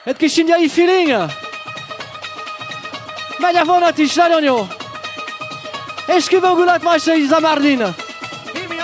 Egy kis indiai feeling. Megy a vonat is, nagyon jó. És kivogulat majd se is Zamardin.